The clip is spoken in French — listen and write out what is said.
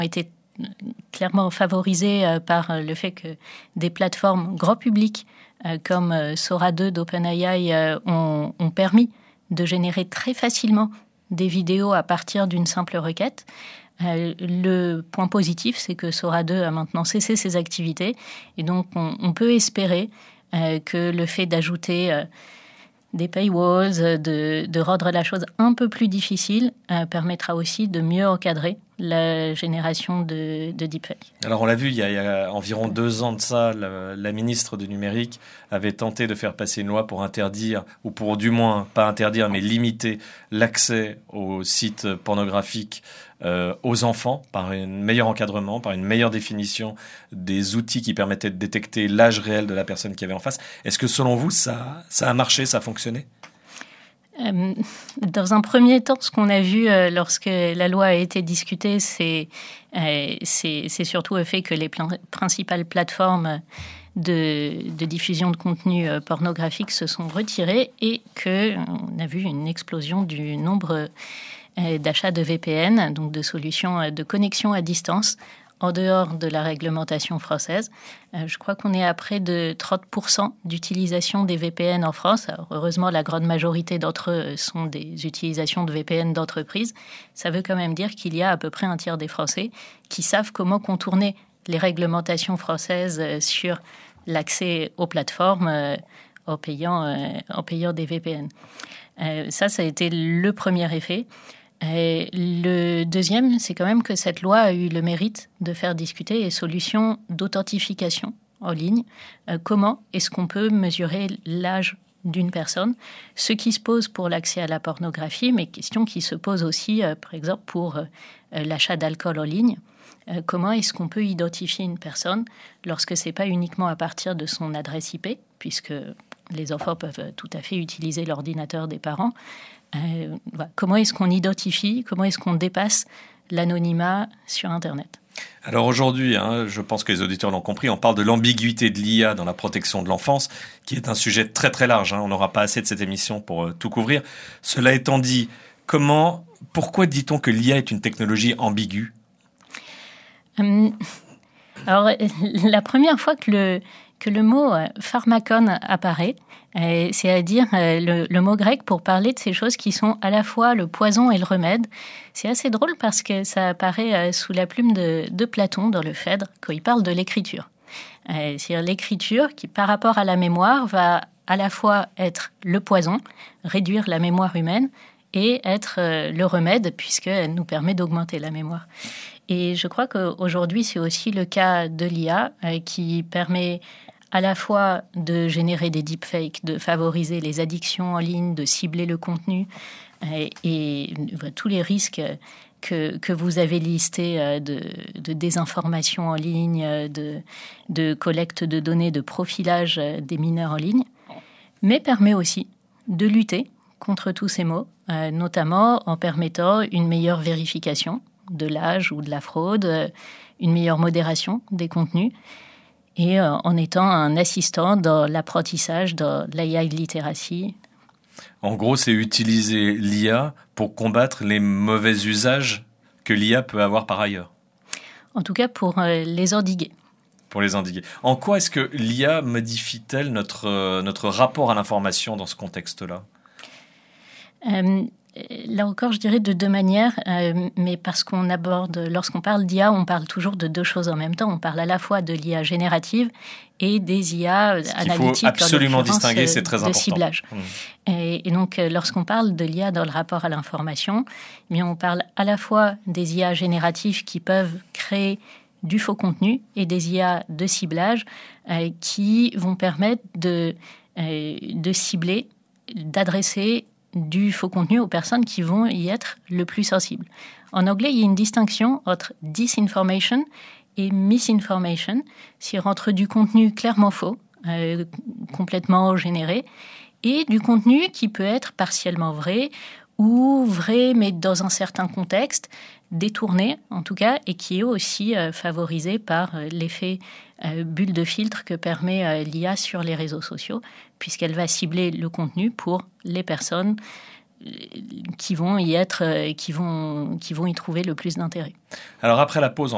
été clairement favorisés par le fait que des plateformes grand public comme Sora 2 d'OpenAI ont permis de générer très facilement des vidéos à partir d'une simple requête. Le point positif, c'est que Sora 2 a maintenant cessé ses activités et donc on peut espérer que le fait d'ajouter des paywalls, de rendre la chose un peu plus difficile, permettra aussi de mieux encadrer la génération de deepfakes. Alors on l'a vu, il y a environ 2 ans de ça, la ministre du numérique avait tenté de faire passer une loi pour interdire, ou pour du moins pas interdire, mais limiter l'accès aux sites pornographiques aux enfants, par un meilleur encadrement, par une meilleure définition des outils qui permettaient de détecter l'âge réel de la personne qui avait en face. Est-ce que selon vous, ça a marché, ça a fonctionné ? Dans un premier temps, ce qu'on a vu lorsque la loi a été discutée, c'est surtout le fait que les principales plateformes de diffusion de contenu pornographique se sont retirées et qu'on a vu une explosion du nombre d'achats de VPN, donc de solutions de connexion à distance, en dehors de la réglementation française. Je crois qu'on est à près de 30% d'utilisation des VPN en France. Alors, heureusement, la grande majorité d'entre eux sont des utilisations de VPN d'entreprise. Ça veut quand même dire qu'il y a à peu près un tiers des Français qui savent comment contourner les réglementations françaises sur l'accès aux plateformes en payant des VPN. Ça a été le premier effet. Et le deuxième, c'est quand même que cette loi a eu le mérite de faire discuter les solutions d'authentification en ligne. Comment est-ce qu'on peut mesurer l'âge d'une personne? Ce qui se pose pour l'accès à la pornographie, mais question qui se pose aussi, par exemple, pour l'achat d'alcool en ligne. Comment est-ce qu'on peut identifier une personne lorsque c'est pas uniquement à partir de son adresse IP, puisque les enfants peuvent tout à fait utiliser l'ordinateur des parents. Comment est-ce qu'on identifie, comment est-ce qu'on dépasse l'anonymat sur Internet? Alors aujourd'hui, je pense que les auditeurs l'ont compris, on parle de l'ambiguïté de l'IA dans la protection de l'enfance, qui est un sujet très très large. On n'aura pas assez de cette émission pour tout couvrir. Cela étant dit, pourquoi dit-on que l'IA est une technologie ambiguë? Alors, la première fois que le mot pharmacon apparaît, c'est-à-dire le mot grec pour parler de ces choses qui sont à la fois le poison et le remède. C'est assez drôle parce que ça apparaît sous la plume de Platon dans le Phèdre quand il parle de l'écriture. C'est-à-dire l'écriture qui, par rapport à la mémoire, va à la fois être le poison, réduire la mémoire humaine, et être le remède puisqu'elle nous permet d'augmenter la mémoire. Et je crois qu'aujourd'hui, c'est aussi le cas de l'IA qui permet à la fois de générer des deepfakes, de favoriser les addictions en ligne, de cibler le contenu et tous les risques que vous avez listés de désinformation en ligne, de collecte de données, de profilage des mineurs en ligne, mais permet aussi de lutter contre tous ces maux, notamment en permettant une meilleure vérification de l'âge ou de la fraude, une meilleure modération des contenus et en étant un assistant dans l'apprentissage, dans l'AI literacy. En gros, c'est utiliser l'IA pour combattre les mauvais usages que l'IA peut avoir par ailleurs. En tout cas, pour les endiguer. Pour les endiguer. En quoi est-ce que l'IA modifie-t-elle notre rapport à l'information dans ce contexte-là ? Là encore, je dirais de deux manières, mais parce lorsqu'on parle d'IA, on parle toujours de deux choses en même temps. On parle à la fois de l'IA générative et des IA analytiques. Il faut absolument distinguer, c'est très important. De ciblage. Et donc, lorsqu'on parle de l'IA dans le rapport à l'information, mais on parle à la fois des IA génératives qui peuvent créer du faux contenu et des IA de ciblage qui vont permettre de cibler, d'adresser du faux contenu aux personnes qui vont y être le plus sensibles. En anglais, il y a une distinction entre disinformation et misinformation, c'est entre du contenu clairement faux, complètement généré, et du contenu qui peut être partiellement vrai, ou vrai, mais dans un certain contexte, détourné en tout cas, et qui est aussi favorisé par l'effet bulle de filtre que permet l'IA sur les réseaux sociaux, puisqu'elle va cibler le contenu pour les personnes qui vont y trouver le plus d'intérêt. Alors après la pause,